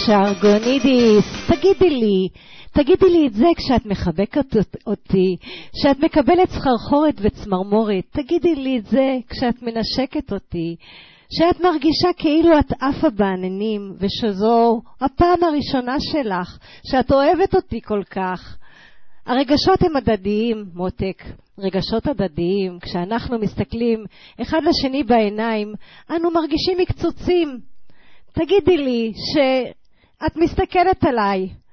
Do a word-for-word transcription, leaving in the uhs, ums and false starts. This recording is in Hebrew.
שרגונידיס, תגידי לי, תגידי לי את זה כשאת מחבקת אותי, כשאת מקבלת סחרחורת וצמרמורת, תגידי לי את זה כשאת מנשקת אותי, שאת מרגישה כאילו את עפה בעננים, ושזו הפעם הראשונה שלך, שאת אוהבת אותי כל כך. הרגשות הם הדדיים, מותק, רגשות הדדיים. כשאנחנו מסתכלים אחד לשני בעיניים, אנו מרגישים מקצוצים. תגידי לי שאת מסתכלת עליי,